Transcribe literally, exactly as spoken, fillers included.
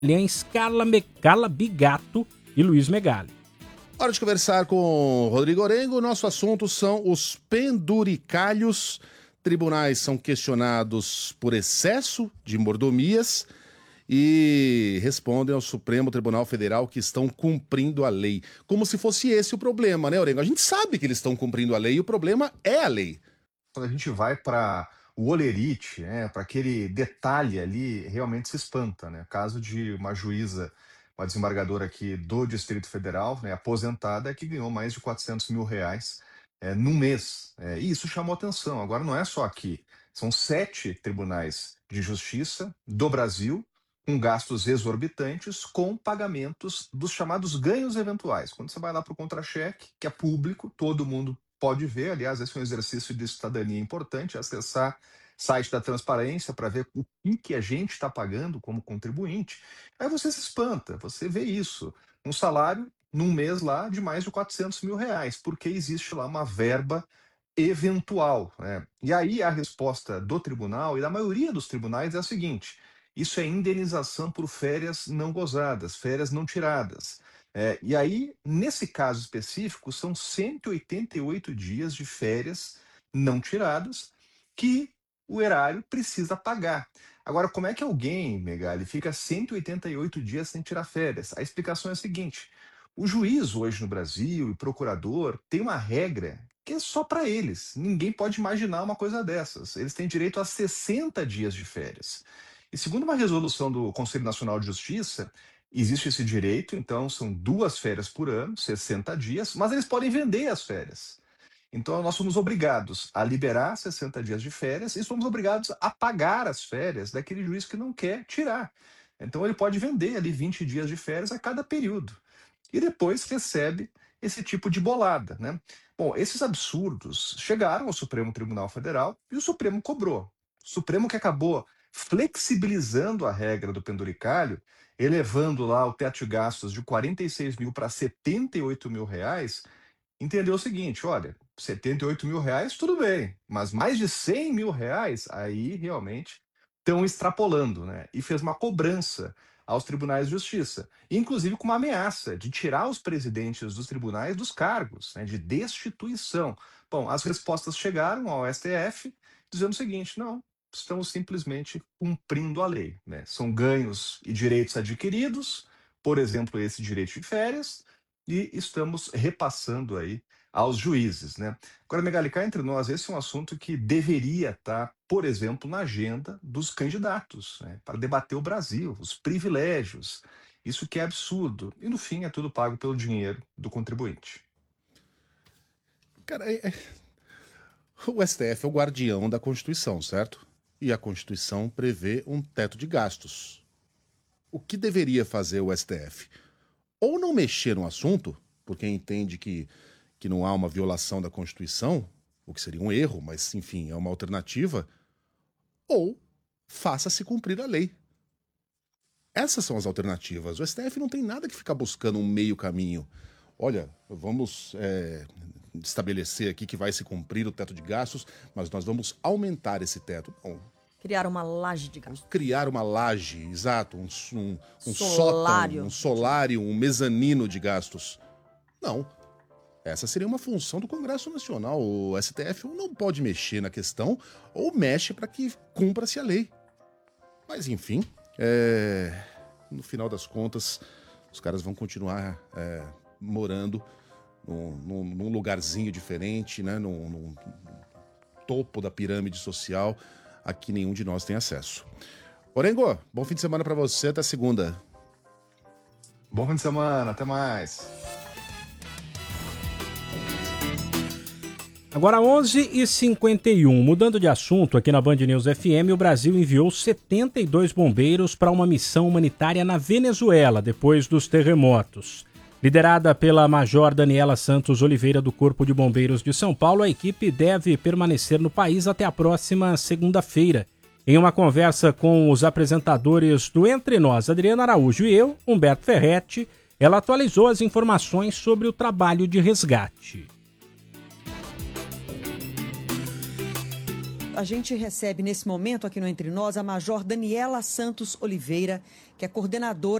Magalhães, Carla, Me... Carla Bigato e Luiz Megali. Hora de conversar com Rodrigo Orengo. Nosso assunto são os penduricalhos. Tribunais são questionados por excesso de mordomias e respondem ao Supremo Tribunal Federal que estão cumprindo a lei. Como se fosse esse o problema, né, Orengo? A gente sabe que eles estão cumprindo a lei e o problema é a lei. Quando a gente vai para o olerite, né, para aquele detalhe ali, realmente se espanta, né? Caso de uma juíza, uma desembargadora aqui do Distrito Federal, né, aposentada, que ganhou mais de quatrocentos mil reais é, num mês. É, e isso chamou atenção. Agora não é só aqui. São sete tribunais de justiça do Brasil com gastos exorbitantes, com pagamentos dos chamados ganhos eventuais. Quando você vai lá para o contra-cheque, que é público, todo mundo pode ver. Aliás, esse é um exercício de cidadania importante, acessar o site da transparência para ver o que a gente está pagando como contribuinte. Aí você se espanta, você vê isso. Um salário num mês lá de mais de quatrocentos mil reais, porque existe lá uma verba eventual, né? E aí a resposta do tribunal e da maioria dos tribunais é a seguinte: isso é indenização por férias não gozadas, férias não tiradas. É, e aí, nesse caso específico, são cento e oitenta e oito dias de férias não tiradas que o erário precisa pagar. Agora, como é que alguém, Megali, fica cento e oitenta e oito dias sem tirar férias? A explicação é a seguinte: o juiz hoje no Brasil e procurador tem uma regra que é só para eles. Ninguém pode imaginar uma coisa dessas. Eles têm direito a sessenta dias de férias. E segundo uma resolução do Conselho Nacional de Justiça, existe esse direito, então são duas férias por ano, sessenta dias, mas eles podem vender as férias. Então nós somos obrigados a liberar sessenta dias de férias e somos obrigados a pagar as férias daquele juiz que não quer tirar. Então ele pode vender ali vinte dias de férias a cada período. E depois recebe esse tipo de bolada, né? Bom, esses absurdos chegaram ao Supremo Tribunal Federal e o Supremo cobrou. O Supremo que acabou flexibilizando a regra do penduricalho, elevando lá o teto de gastos de quarenta e seis mil para setenta e oito mil reais, entendeu o seguinte: olha, setenta e oito mil reais, tudo bem, mas mais de cem mil reais, aí realmente estão extrapolando, né? E fez uma cobrança aos tribunais de justiça, inclusive com uma ameaça de tirar os presidentes dos tribunais dos cargos, né, de destituição. Bom, as respostas chegaram ao S T F dizendo o seguinte: não, estamos simplesmente cumprindo a lei, né? São ganhos e direitos adquiridos, por exemplo, esse direito de férias, e estamos repassando aí aos juízes, né? Agora, Megali, cá entre nós, esse é um assunto que deveria estar, por exemplo, na agenda dos candidatos, né, para debater o Brasil, os privilégios. Isso que é absurdo. E, no fim, é tudo pago pelo dinheiro do contribuinte. Cara, é, é... o S T F é o guardião da Constituição, certo? E a Constituição prevê um teto de gastos. O que deveria fazer o S T F? Ou não mexer no assunto, porque entende que, que não há uma violação da Constituição, o que seria um erro, mas, enfim, é uma alternativa, ou faça-se cumprir a lei. Essas são as alternativas. O S T F não tem nada que ficar buscando um meio caminho. Olha, vamos é, estabelecer aqui que vai se cumprir o teto de gastos, mas nós vamos aumentar esse teto. Não. Criar uma laje de gastos. Criar uma laje, exato, um, um, um solário. sótão, um solário, um mezanino de gastos. Não. Essa seria uma função do Congresso Nacional. O S T F não pode mexer na questão ou mexe para que cumpra-se a lei. Mas, enfim, é... no final das contas, os caras vão continuar é, morando num, num, num lugarzinho diferente, né? num, num topo da pirâmide social, a que nenhum de nós tem acesso. Orengo, bom fim de semana para você, até segunda. Bom fim de semana, até mais. Agora onze e cinquenta e um, mudando de assunto, aqui na Band News F M, o Brasil enviou setenta e dois bombeiros para uma missão humanitária na Venezuela, depois dos terremotos. Liderada pela Major Daniela Santos Oliveira do Corpo de Bombeiros de São Paulo, a equipe deve permanecer no país até a próxima segunda-feira. Em uma conversa com os apresentadores do Entre Nós, Adriana Araújo e eu, Humberto Ferretti, ela atualizou as informações sobre o trabalho de resgate. A gente recebe nesse momento aqui no Entre Nós a Major Daniela Santos Oliveira, que é coordenadora